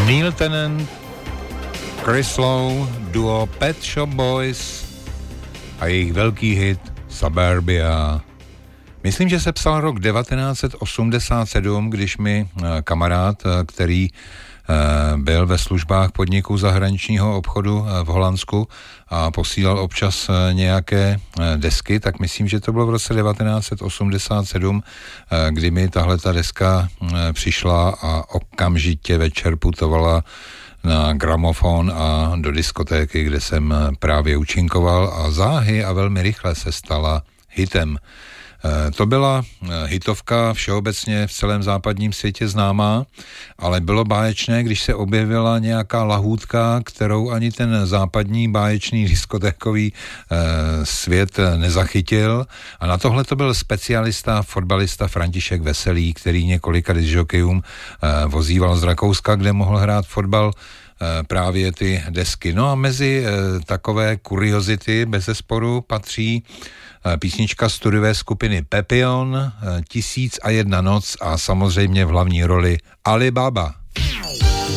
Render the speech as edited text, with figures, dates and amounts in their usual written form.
Neil Tennant, Chris Lowe, duo Pet Shop Boys a jejich velký hit Suburbia. Myslím, že se psal rok 1987, když mi kamarád, který byl ve službách podniku zahraničního obchodu v Holandsku a posílal občas nějaké desky, tak myslím, že to bylo v roce 1987, kdy mi tahle ta deska přišla a okamžitě večer putovala na gramofon a do diskotéky, kde jsem právě účinkoval a záhy a velmi rychle se stala hitem. To byla hitovka všeobecně v celém západním světě známá, ale bylo báječné, když se objevila nějaká lahůdka, kterou ani ten západní báječný diskotékový svět nezachytil. A na tohle to byl specialista, fotbalista František Veselý, který několika discjokejům vozíval z Rakouska, kde mohl hrát fotbal, právě ty desky. No a mezi takové kuriozity bezesporu patří písnička studiové skupiny Pepion, 1001 noc a samozřejmě v hlavní roli Ali Baba.